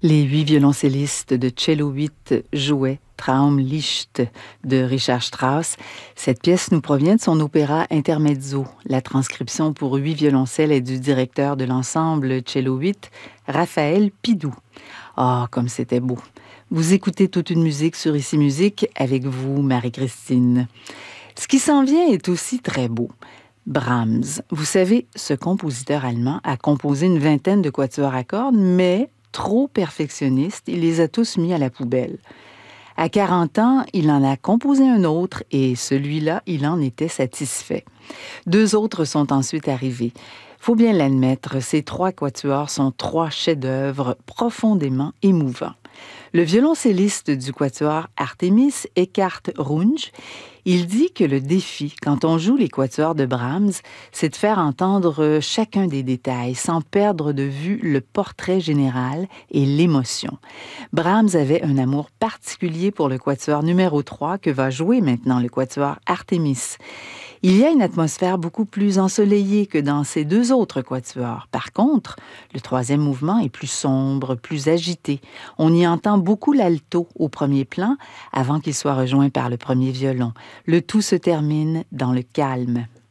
Les 8 violoncellistes de Cello 8 jouaient Traumlicht de Richard Strauss. Cette pièce nous provient de son opéra Intermezzo. La transcription pour 8 violoncelles est du directeur de l'ensemble Cello 8, Raphaël Pidou. Ah, comme c'était beau! Vous écoutez toute une musique sur Ici Musique avec vous, Marie-Christine. Ce qui s'en vient est aussi très beau. Brahms. Vous savez, ce compositeur allemand a composé une vingtaine de quatuors à cordes, mais trop perfectionniste, il les a tous mis à la poubelle. À 40 ans, il en a composé un autre et celui-là, il en était satisfait. 2 autres sont ensuite arrivés. Faut bien l'admettre, ces 3 quatuors sont 3 chefs-d'œuvre profondément émouvants. Le violoncelliste du quatuor Artemis, Eckhard Runge, il dit que le défi, quand on joue les quatuors de Brahms, c'est de faire entendre chacun des détails sans perdre de vue le portrait général et l'émotion. Brahms avait un amour particulier pour le quatuor numéro 3 que va jouer maintenant le quatuor Artemis. Il y a une atmosphère beaucoup plus ensoleillée que dans ces 2 autres quatuors. Par contre, le 3e mouvement est plus sombre, plus agité. On y entend beaucoup l'alto au premier plan avant qu'il soit rejoint par le premier violon. Le tout se termine dans le calme.